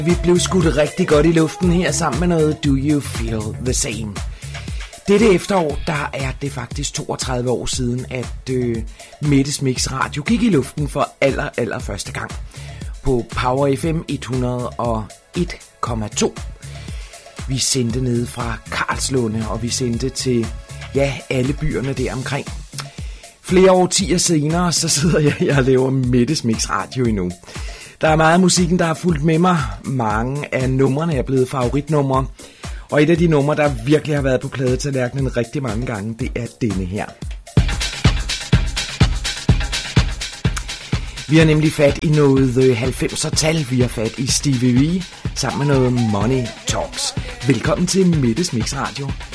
Vi blev skudt rigtig godt i luften her sammen med noget Do You Feel The Same. Dette efterår, der er det faktisk 32 år siden, at Mettes Mix Radio gik i luften for aller første gang på Power FM 101,2. Vi sendte ned fra Karlslunde, og vi sendte til, alle byerne der omkring. Flere årtier senere, så sidder jeg og laver Mettes Mix Radio endnu. Der er meget af musikken, der har fulgt med mig. Mange af numrene er blevet favoritnumre. Og et af de numre, der virkelig har været på pladetallerkenen rigtig mange gange, det er denne her. Vi har nemlig fat i noget 90'er-tal. Vi har fat i Stevie V sammen med noget Money Talks. Velkommen til Mettes Mix Radio.